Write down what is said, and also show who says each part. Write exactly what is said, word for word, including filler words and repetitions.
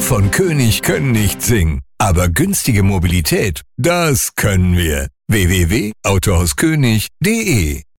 Speaker 1: von König können nicht singen, aber günstige Mobilität, das können wir. w w w punkt autohaus könig punkt de